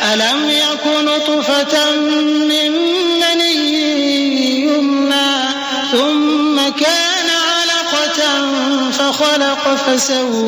ألم يك نطفة من مني يمنى ثم كان علقة فخلق فسوى